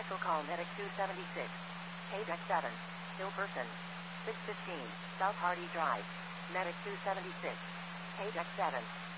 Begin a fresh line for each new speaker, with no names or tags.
Special call Medic 276. Page X7. Still person. 615. South Hardy Drive. Medic 276. Page X7.